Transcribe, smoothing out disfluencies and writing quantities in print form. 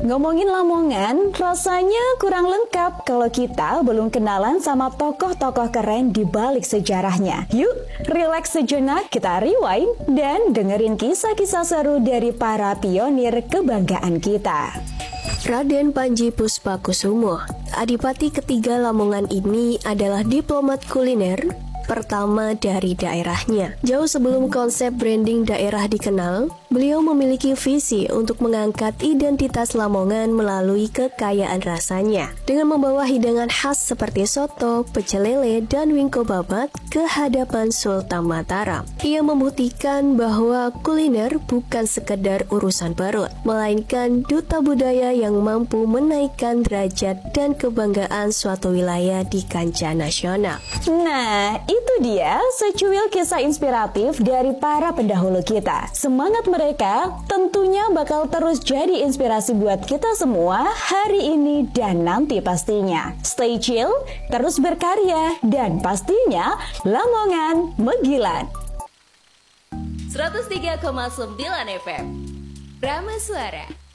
Ngomongin Lamongan, rasanya kurang lengkap kalau kita belum kenalan sama tokoh-tokoh keren di balik sejarahnya. Yuk, relax sejenak, kita rewind dan dengerin kisah-kisah seru dari para pionir kebanggaan kita. Raden Panji Puspakusumo, Adipati ketiga Lamongan ini adalah diplomat kuliner pertama dari daerahnya. Jauh sebelum konsep branding daerah dikenal, beliau memiliki visi untuk mengangkat identitas Lamongan melalui kekayaan rasanya. Dengan membawa hidangan khas seperti soto, pecel lele, dan wingko babat ke hadapan Sultan Mataram. Ia membuktikan bahwa kuliner bukan sekedar urusan perut, melainkan duta budaya yang mampu menaikkan derajat dan kebanggaan suatu wilayah di kancah nasional. Nah, itu dia secuil kisah inspiratif dari para pendahulu kita. Semangat mereka tentunya bakal terus jadi inspirasi buat kita semua hari ini dan nanti pastinya. Stay chill, terus berkarya, dan pastinya Lamongan Megilan. 103,9 FM Rama Suara.